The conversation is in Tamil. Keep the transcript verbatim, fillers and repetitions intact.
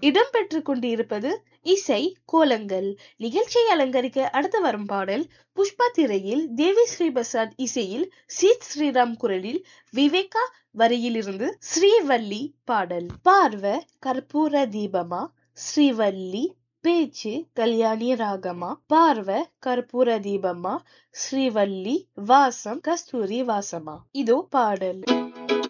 இடம்பெற்றுக் கொண்டிருப்பது இசை கோலங்கள். நிகழ்ச்சியை அலங்கரிக்க அடுத்து வரும் பாடல் புஷ்பா திரையில் தேவி ஸ்ரீ பிரசாத் இசையில் சீத் ஸ்ரீராம் குரலில் விவேகா வரியிலிருந்து ஸ்ரீவள்ளி பாடல். பார்வ கற்பூர தீபமா ஸ்ரீவள்ளி பேச்சு கல்யாணி ராகமா. பார்வ கற்பூர தீபமா ஸ்ரீவள்ளி வாசம் கஸ்தூரி வாசமா. இதோ பாடல்.